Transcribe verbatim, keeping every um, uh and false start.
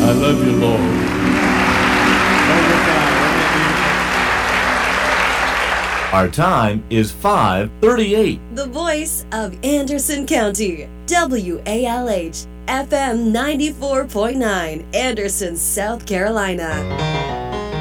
I love you, Lord. Love you, God. Our time is five thirty-eight. The voice of Anderson County, W A L H, F M ninety-four point nine, Anderson, South Carolina.